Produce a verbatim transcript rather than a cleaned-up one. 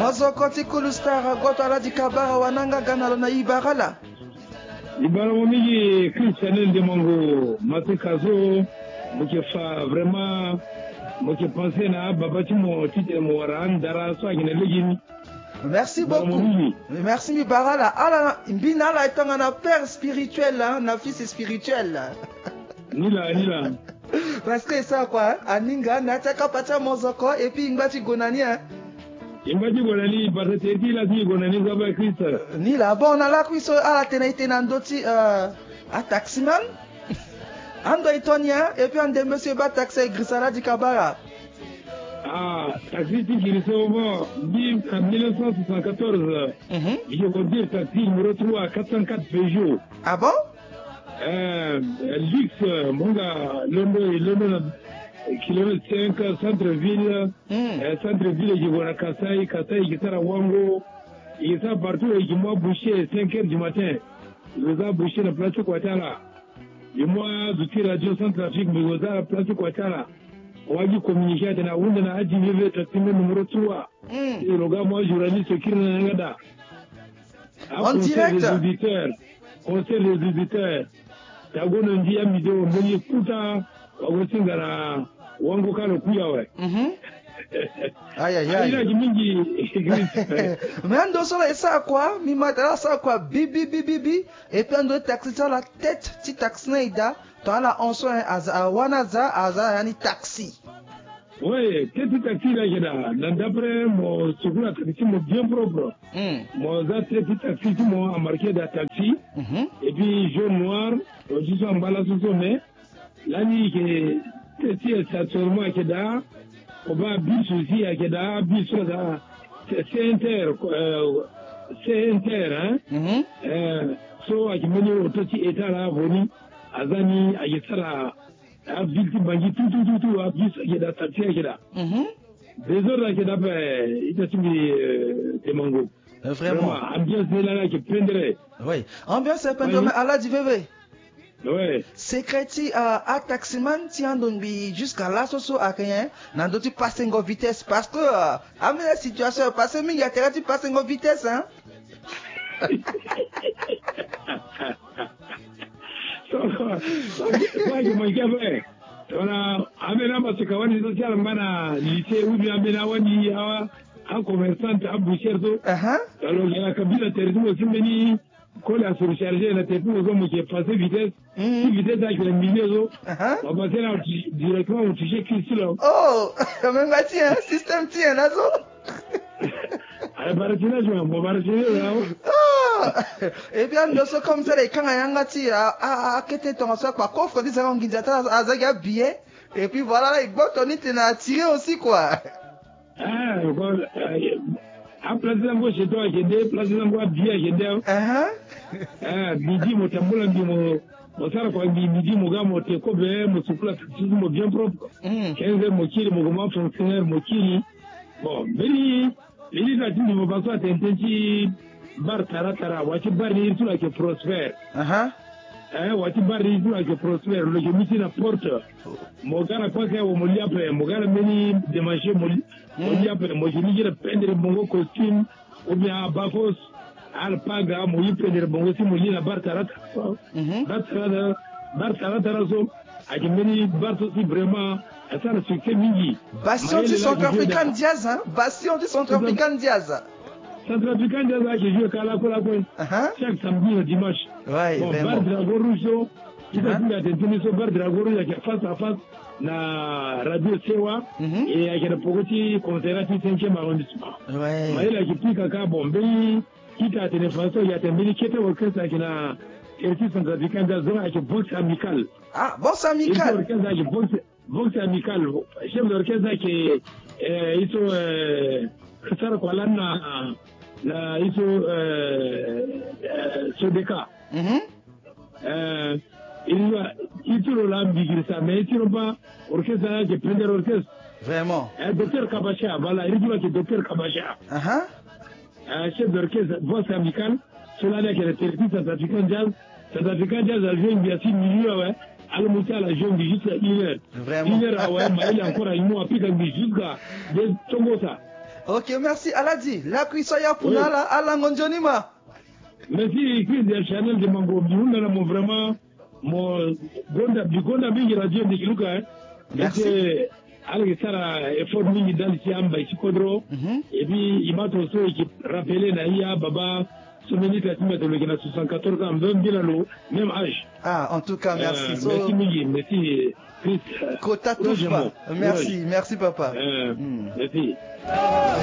Mozoko tikulu star goto ala di kabara wananga ganalo na ibarala. Ibara momiji Christian de Mongo matikazo mukefa vraiment muke penser na babati mo tite mo waran dara so akine legini. Merci beaucoup. Merci mi barala ala mbina la etanga na père spirituel hein, na fils spirituel. Nila nila. Parce que ça quoi, aninga nataka pacha mozoko et puis ngati gonani hein. Ngati gonani parce que ti la ti gonani zaba Christ. Nila bon ala kuiso ala tena itena ndoti euh a taximan. Ando itonia et puis ande monsieur ba taxi grisara di kabara. Ah, taxi ti giriso mo bi en mille neuf cent soixante-quatorze. Mhm. Je veux dire taxi numéro trois quatre cent quatre Peugeot. Ah bon? Euh, luxe, monga, Londres, Londres, kilomètre cinq, centre-ville, mm. euh, centre-ville, je vois Kassai, Kassai, il y a Wango, il y a partout, il y a bouché cinq heures du matin, il y a bouché la place Kouatala, il y a du radio Centrafrique, mais il y a la place Kouatala, on a dit communiquer, il y a un a dit, il y a numéro trois, et le gars, moi, journaliste, qui est là, en direct, les auditeurs, conseil les auditeurs, Tagono ndia mido mwenye kuta wagosingara wangu kalo kuya we. Mhm. Aïe aïe aïe. Ila jimingi. Mais ando sola esa quoi, mi matala sa quoi, bibi bibi bibi et puis ando taxi sur la tête, ti taxi naida, toi la onso aza wanaza aza yani taxi. Oui, tête taxi là jeda, d'après mon secours taxi mon bien propre. Mon za tête taxi mon a marqué da taxi. Et puis jaune noir, je suis en balade sur sommet. Là ni que tête ça seulement que da, on va bus aussi à que da, bus là, c'est inter, c'est inter hein. Euh, so à que mon auto qui est là venu, azani à yesara. Abdul Bangi tout tout tout tout Abdul Yeda Tatia Yeda. Des autres qui d'après il a suivi des mangos. Vraiment. Ambiance de là qui prendrait. Oui. Ambiance c'est prendre mais Allah dit bébé. Oui. Secreti à taximan tient donc jusqu'à là soso à rien n'a d'autres passer en vitesse parce que à la situation parce que il y a terre tu passes en vitesse hein. Waje mai kafe wana amena masu kawani social mana lycée ou bien amena wani hawa un commerçant à boucher so alors il y a kabila territoire simbeni ko la surcharger la tête pour comme qui passer vitesse si vitesse avec le milieu on va passer là directement au toucher qui là oh même pas tiens système tient là so et bien nous sommes comme ça les quand yangati a a quitté ton sac par coffre dit ça on dit ça azaga billet et puis voilà il botte on est attiré aussi quoi ah bon après ça moi chez toi j'ai des places dans moi billet j'ai des ah ah midi mo tambula ndimo mo sara kwa midi mo gamo te ko be mo supla mo bien propre quinze mo kiri mo goma fonctionnaire mo kiri bon beri les gens qui ne vont pas t'entendre bar tara tara wati bar ni tout là que prospère aha eh wati bar ni tout là que prospère le jemiti na porte mo gara kwa ka mo lia pe mo gara meni de manger mo mo lia pe mo jini gira prendre bongo costume ou bien bafos alpaga mo y prendre bongo si mo lia bar tara bar tara bar tara tara so a meni bar so vraiment ça le succès mingi Bastion du Centrafricain Diaz hein Bastion du Centrafricain Diaz Centrafricain Diaz qui joue à la cola coin chaque samedi et dimanche ouais bon bar Dragon Rouge il a dit à tenir ce bar Dragon Rouge qui face à face na radio Sewa et avec le petit concert du cinquième arrondissement ouais mais il a dit kaka bombe qui a tenu face il y a tenu qui était au cœur qui na Certif Centrafricain Diaz avec boxe amical ah boxe amical boxe amical chef d'orchestre qui euh ils sont euh ça quoi là na na ils sont euh Sodeka mhm euh il va il tourne là bigir ça mais il tourne pas orchestre qui prend l'orchestre vraiment euh docteur Kabacha voilà il dit que docteur Kabacha aha euh chef d'orchestre boxe amical cela là qui est territoire Centrafricain Jazz Centrafricain Jazz a joué une bien six millions ouais alors mon la jeune juste une heure vraiment une heure ouais mais il encore une mois puis quand jusqu'à de Togosa Ok, merci. Aladi, la cuisson ya puna la ala ngonjonima. Merci, Chris de Chanel de Mango. Biunda na mo vraiment mo gonda bigonda mingi radio de Kiluka. Merci. Alors sara effort mingi dans ici amba ici kodro. Et puis il m'a aussi rappelé na iya baba Soumeni Katima de l'Ogena soixante-quatorze ans, même âge. Ah, en tout cas, merci. Euh, so... Merci, Migi, merci, Chris. Kota touche pas. Merci, merci, papa. Euh, mm. Merci.